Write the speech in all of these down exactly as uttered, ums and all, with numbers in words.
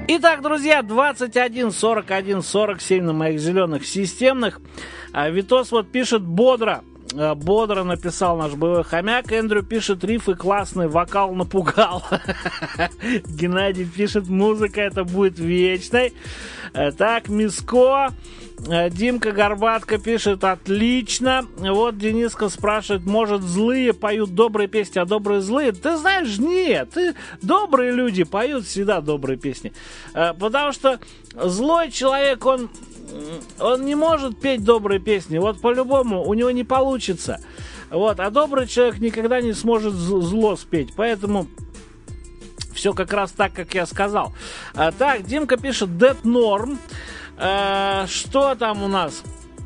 Итак, друзья, двадцать один сорок один сорок семь на моих зеленых системных. А Витос вот пишет бодро. Бодро написал наш боевой хомяк. Эндрю пишет: рифы классные, вокал напугал. Геннадий пишет: музыка это будет вечной. Так, Миско. Димка Горбатко пишет: отлично. Вот Дениска спрашивает: может, злые поют добрые песни, а добрые злые? Ты знаешь, нет. Ты, добрые люди поют всегда добрые песни. Потому что злой человек, он, он не может петь добрые песни. Вот по-любому у него не получится. Вот. А добрый человек никогда не сможет зло спеть. Поэтому все как раз так, как я сказал. Так, Димка пишет: Dead Norm. Э, что там у нас?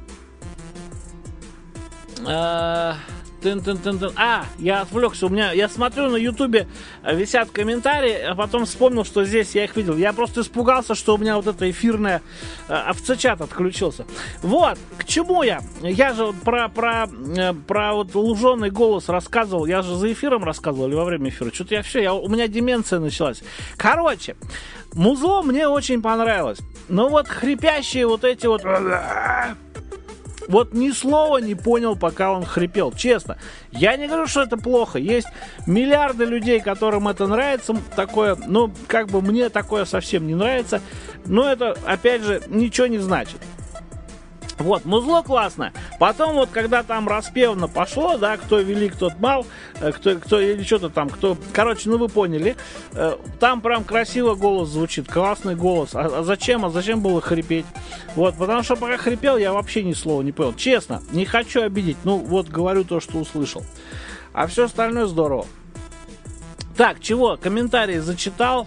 Э, тын -тын -тын -тын. А, я отвлекся. У меня, я смотрю, на Ютубе висят комментарии, а потом вспомнил, что здесь я их видел. Я просто испугался, что у меня вот это эфирное э, овцечат отключился. Вот, к чему я? Я же про, про, э, про вот луженый голос рассказывал. Я же за эфиром рассказывал или во время эфира. Что-то я все, я, у меня деменция началась. Короче, музло мне очень понравилось. Но вот хрипящие вот эти вот... Вот ни слова не понял, пока он хрипел. Честно. Я не говорю, что это плохо. Есть миллиарды людей, которым это нравится. Такое, ну, как бы мне такое совсем не нравится. Но это, опять же, ничего не значит. Вот, музло классное. Потом вот, когда там распевно пошло, да, кто велик, тот мал, кто, кто или что-то там, кто... Короче, ну вы поняли. Там прям красиво голос звучит, классный голос. А, а зачем? А зачем было хрипеть? Вот, потому что пока хрипел, я вообще ни слова не понял. Честно, не хочу обидеть. Ну, вот говорю то, что услышал. А все остальное здорово. Так, чего? Комментарии зачитал.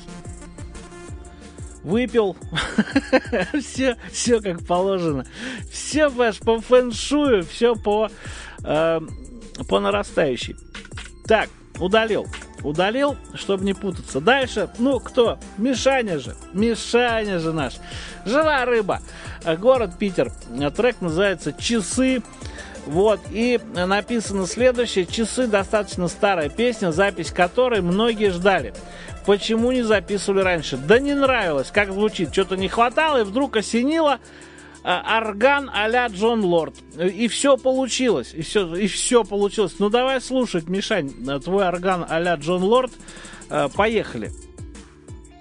Выпил. все, все как положено. Все, понимаешь, по фэншую, все по, э, по нарастающей. Так, удалил. Удалил, чтобы не путаться. Дальше, ну, кто? Мишаня же. Мишаня же наш. Жива рыба. Город Питер. Трек называется «Часы». Вот, и написано следующее. «Часы» достаточно старая песня, запись которой многие ждали. Почему не записывали раньше? Да не нравилось, как звучит. Что-то не хватало, и вдруг осенило. А, орган а-ля Джон Лорд. И все получилось. И все, и все получилось. Ну, давай слушать, Мишань, твой орган а-ля Джон Лорд. А, поехали.